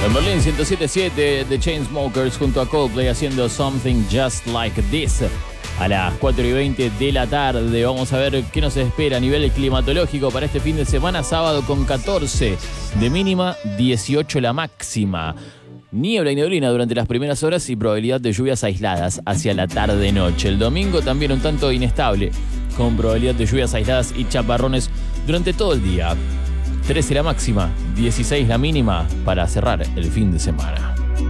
En Berlín 107.7 The Chainsmokers junto a Coldplay haciendo Something Just Like This. A las 4:20 de la tarde vamos a ver qué nos espera a nivel climatológico para este fin de semana. Sábado con 14 de mínima, 18 la máxima. Niebla y neblina durante las primeras horas y probabilidad de lluvias aisladas hacia la tarde-noche. El domingo también un tanto inestable, con probabilidad de lluvias aisladas y chaparrones durante todo el día. 13 la máxima, 16 la mínima para cerrar el fin de semana.